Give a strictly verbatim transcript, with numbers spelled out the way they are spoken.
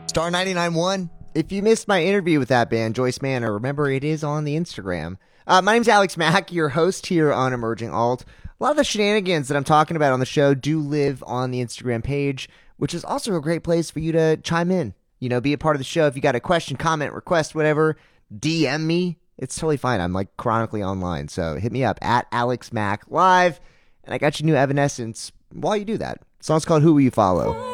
Star ninety-nine one. If you missed my interview with that band, Joyce Manor, remember it is on the Instagram. Uh, my name's Alex Mack, your host here on Emerging Alt. A lot of the shenanigans that I'm talking about on the show do live on the Instagram page, which is also a great place for you to chime in. You know, be a part of the show. If you got a question, comment, request, whatever, D M me. It's totally fine. I'm like chronically online. So hit me up at Alex Mack Live. And I got your new Evanescence while you do that. The song's called Who Will You Follow?